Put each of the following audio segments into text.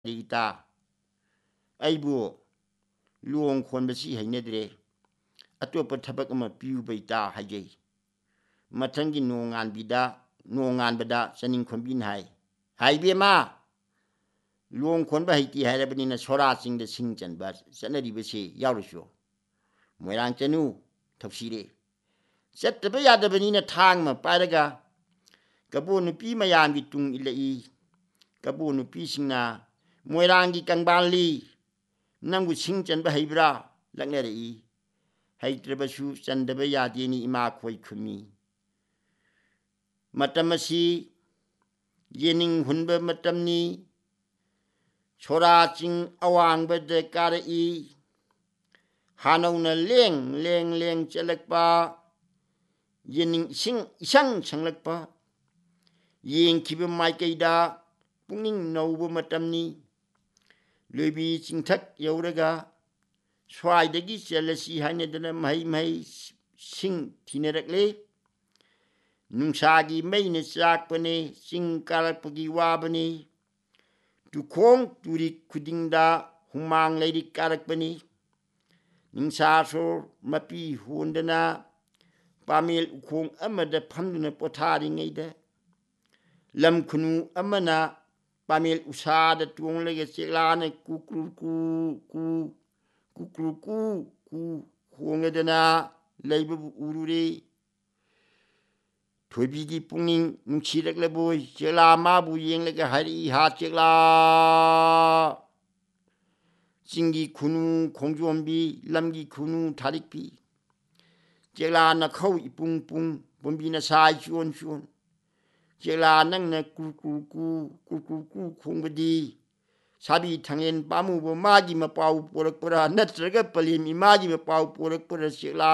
ดีตาไอ้บัวลวงคนไปสิให้เนเดรอตัวปทับกมาปิวไปตาให้ใจมาทั้งกินโนงานบิดาโนงานบดาสนิงคนบินให้เบียมาลวงคนไปให้กี่ให้ได้ปนินะชราสิงเดสิงจันบัดสนดีไปสิยาวชัวมวยรังเจนูทับชีเรเสร็จแต่ไปยาดปนินะทางมาไปแล้วกระบูนุปีมายามกิตุงอิเลอีกระบูนุปีสิงนามวยรังกิกังบาลีนั่งกุสิงจันไปให้บราลักเนรีให้ตระบชูจันเดบยาดีนีอิมาควยคุมีมัตมสีเยนิงหุนเบมัตมนีชราจิงอวางเบเดการีฮานาวนาเลี้ยงเจลักปาเยนิงช่างลักปายิงคิบไมเกดาปุงิงนาวเบมัตมนีเลยบีจิงทักยาวรกาสวายเดกิเซลสีให้เนเดนไม่สิงที่เนรักเลนุงชากีไม่เนจากปนีสิงกาลปกีวาบนีทุกคงตุริคุดิงดาหุมังเลยดิการปนีนุงชาโซมาปีหุนเดนาปามิลคงอเมดพันดุนปทาริงไงเดลำคุนูอเมนาปามิลอุชาดตวงเลยเสกลานกูควงเดนาเลยบุอุรุรีถวยบีดีปุ่งนิงนุชีเล็กเลยบุยเจลามาบุยเองเลยก็หายหาเจลาสิงกีคุนูคงจวมบีลำกีคุนูทาริกบีเจลานักเข้าอีปุ่งบนบีนาสายชวนเจลานั่งนะกูคงบดีสาบีทางเอ็นปามูบมาจิมาเป่าปวดปวดนัดระกับปลีมีมาจิมาเป่าปวดเจลา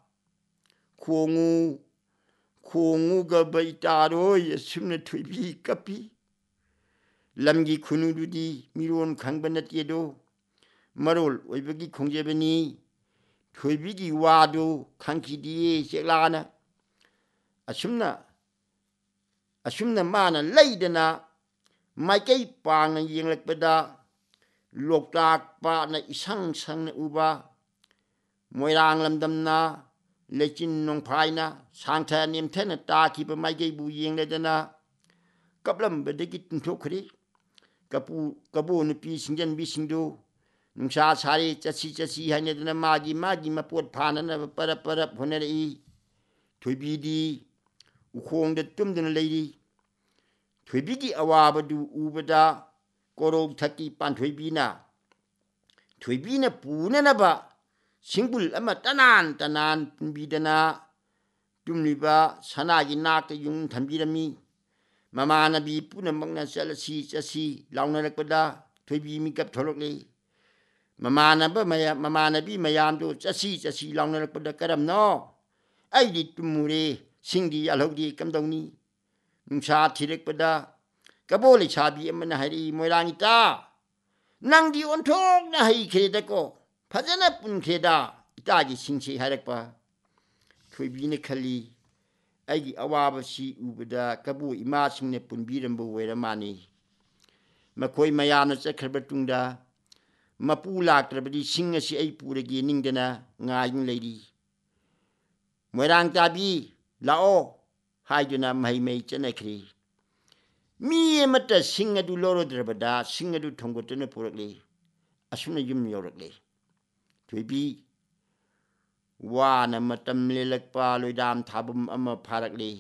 ควงูกับใบตาโรยสุนทรบีกับปีลำกีคุนูดูดีมีรวนขังบันเตียโดมาโรลไว้บกีคงเจบันีถวยบีดีวาโดขังคีดีเจลานะอาชุมนะมานะไล่เดนะไม่ใช่ปางนะยิงเล็กปดาโลกตากปานะอิสังนะอุบามวยรางลำดำนาเลจินนงพายนะสังเทนิมเทนตาคีปไม่ใช่บุยิงเลยเดนะกับลำบดกิตทุกคดีกับปูนปีสิงจันบิสิงดูนุชาสารีจัดสีให้เนี่ยนะมากีมาปวดผ่านนะปะคนนั้นอีถวยบีดีอุโคงเด็ดตุ้มเดินเลยดีถวยบีดีอวาบดูอุบดาโกโรทักกีปันถวยบีนะปูนะบะสิงบุลอมาตนานปุนบีดนาตุมลิบะสนากินักยุงทำบีดมีมานาบีปุนมังนะเซลซีลาวนาเล็กปดาถวยบีมีกับทรกเลยมานาบีมายามดูจะซีลาวนาเล็กปดากระดำนอไอ้ดิตุมูเรสิงดีอลหกดีกำตรงนี้นุชาทิเล็กปดากระโบลิชาบีมันให้ดีมวยรางิตานั่งดีอ่อนทองนะให้เคดก็พระเจ้าปุ่นเคดาอิตาจิสิงสีให้เล็กปะถวยบีนคลีไอ้อวาบสีอุบดากระบูอิมาสิงเนปุ่นบีรำบเวรมานีมาคุยมายามนะจะขบตุงดามาปูลากระบดีสิงสีไอ้ปูระกีนิงเดนะงายุงเลยดีมวยรางตาบีลาโอหายจนไม่จะไหนครีมีมัตสิงห์ดูโลโรดระบดาสิงห์ดูทงกุตเนปุรักเลยอาสุนยุมยอรักเลยถวยบีวานมัตมเลลักปาลอยดามทับมอมพารักเลย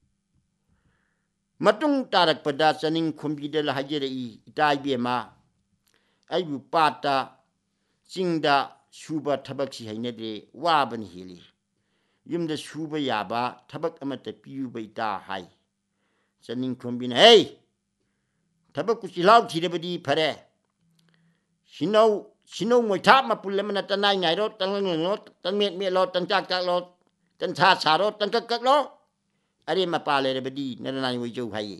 มาตุงตารักปดาสนิงคมบีเดลหายเจรีตายเบียมาไอบุปาตาจิงดาชูบะทับักสิให้เนเดว่าบันเฮลียุมเดชูบะยาบะทับักอมตะปิวใบตาให้สนิงคมบินเฮ้ยทับักกุศิลาวทีเดบดีพะเรชิโนมวยทับมาปุลเลมันตันไหนรถตังเงินรถตังเมียรถตังจากรถตังชาสารถตังกักรถอะไรมาปาเลเดบดีนั่นนายวิจูให้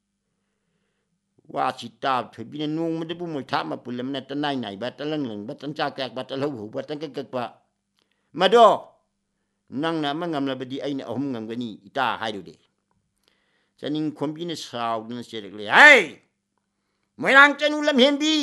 ว่าสิตาถอยบินนุ่งมันได้บุมวยทับมาปุลเลมันตันไหนบัดตังเงินบัดตังจากบัดตังหูบัดตังกักปะมาดูนั่งนะมันงำละบดีไอ้เนี่ยอมงำกันนี่อิตาให้ดูดิฉันยิงคนบินสาวนั่นเสียเลยไอ้ Moirang Chanu Lamhenbi